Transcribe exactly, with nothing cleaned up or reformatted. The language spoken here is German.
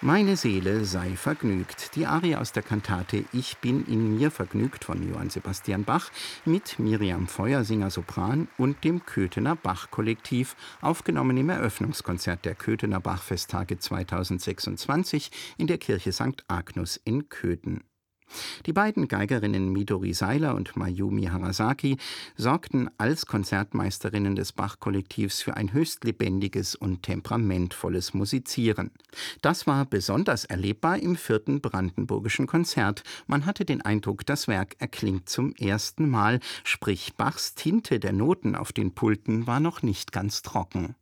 Meine Seele sei vergnügt. Die Arie aus der Kantate Ich bin in mir vergnügt von Johann Sebastian Bach mit Miriam Feuersinger Sopran und dem Köthener Bach-Kollektiv, aufgenommen im Eröffnungskonzert der Köthener Bachfesttage zweitausendsechsundzwanzig in der Kirche Sankt Agnus in Köthen. Die beiden Geigerinnen Midori Seiler und Mayumi Harasaki sorgten als Konzertmeisterinnen des Bach-Kollektivs für ein höchst lebendiges und temperamentvolles Musizieren. Das war besonders erlebbar im vierten Brandenburgischen Konzert. Man hatte den Eindruck, das Werk erklingt zum ersten Mal, sprich Bachs Tinte der Noten auf den Pulten war noch nicht ganz trocken.